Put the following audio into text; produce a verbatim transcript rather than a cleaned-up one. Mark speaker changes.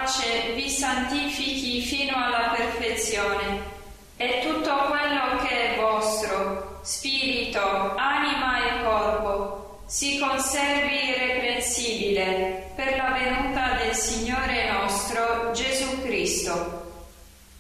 Speaker 1: pace vi santifichi fino alla perfezione, e tutto quello che è vostro, spirito, anima e corpo, si conservi irreprensibile per la